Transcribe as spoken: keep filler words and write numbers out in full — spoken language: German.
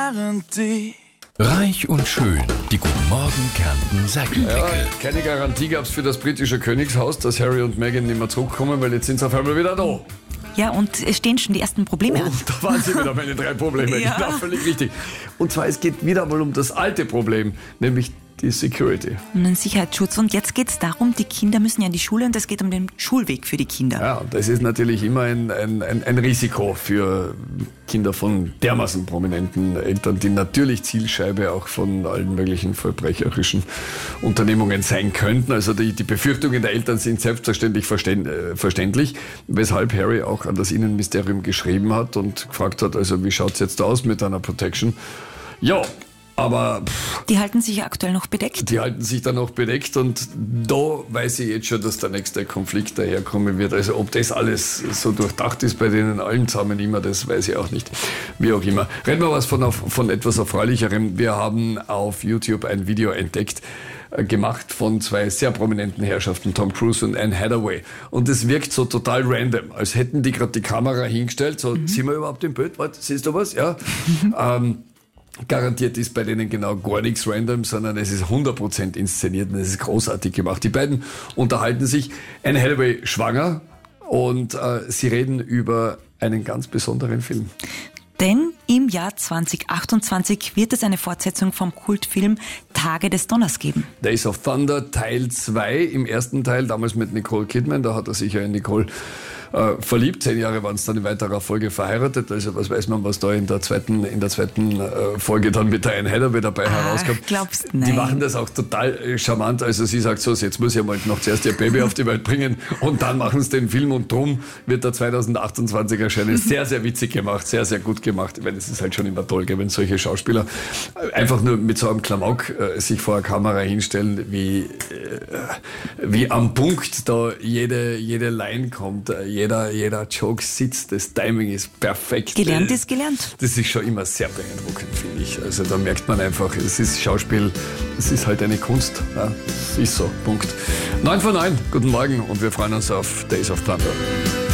Garantie. Reich und schön, die Guten Morgen Kärnten Seitendeckel. Ja, keine Garantie gab es für das britische Königshaus, dass Harry und Meghan nicht mehr zurückkommen, weil jetzt sind sie auf einmal wieder da. Ja, und es stehen schon die ersten Probleme an. Und da waren sie wieder meine drei Probleme. Ja. Genau, völlig richtig. Und zwar, es geht wieder mal um das alte Problem, nämlich die Security. Und den Sicherheitsschutz. Und jetzt geht es darum, die Kinder müssen ja in die Schule und es geht um den Schulweg für die Kinder. Ja, und das ist natürlich immer ein, ein, ein, ein Risiko für Kinder von dermaßen prominenten Eltern, die natürlich Zielscheibe auch von allen möglichen verbrecherischen Unternehmungen sein könnten. Also die, die Befürchtungen der Eltern sind selbstverständlich verständ, äh, verständlich, weshalb Harry auch an das Innenministerium geschrieben hat und gefragt hat, also wie schaut es jetzt aus mit einer Protection? Ja, aber pff, Die halten sich ja aktuell noch bedeckt. die halten sich dann noch bedeckt und da weiß ich jetzt schon, dass der nächste Konflikt daherkommen wird. Also ob das alles so durchdacht ist bei denen allen zusammen immer, das weiß ich auch nicht. Wie auch immer. Reden wir was von, von etwas Erfreulicherem. Wir haben auf YouTube ein Video entdeckt, äh, gemacht von zwei sehr prominenten Herrschaften, Tom Cruise und Anne Hathaway. Und es wirkt so total random, als hätten die gerade die Kamera hingestellt. So, mhm. Sind wir überhaupt im Bild? Warte, siehst du was? Ja. ähm, Garantiert ist bei denen genau gar nichts random, sondern es ist hundert Prozent inszeniert und es ist großartig gemacht. Die beiden unterhalten sich. Anne Hathaway schwanger und äh, sie reden über einen ganz besonderen Film. Denn im Jahr zwanzig achtundzwanzig wird es eine Fortsetzung vom Kultfilm Tage des Donners geben. Days of Thunder Teil zwei, im ersten Teil, damals mit Nicole Kidman, da hat er sich ja in Nicole äh, verliebt. Zehn Jahre waren es dann in weiterer Folge verheiratet. Also was weiß man, was da in der zweiten, in der zweiten äh, Folge dann mit der Anne Hathaway dabei Ach, herauskommt. glaubst du? Die Nein. machen das auch total äh, charmant. Also sie sagt so, jetzt muss ich mal noch zuerst ihr Baby auf die Welt bringen und dann machen sie den Film und drum wird der zwanzig achtundzwanzig erscheinen. Sehr, sehr witzig gemacht, sehr, sehr gut gemacht. Ich meine, es ist halt schon immer toll, wenn solche Schauspieler einfach nur mit so einem Klamauk äh, sich vor der Kamera hinstellen, wie, äh, wie am Punkt da jede, jede Line kommt, äh, jeder, jeder Joke sitzt, das Timing ist perfekt. Gelernt äh, ist gelernt. Das ist schon immer sehr beeindruckend, finde ich. Also da merkt man einfach, es ist Schauspiel, es ist halt eine Kunst. Ja, es ist so, Punkt. neun vor neun, guten Morgen und wir freuen uns auf Days of Thunder.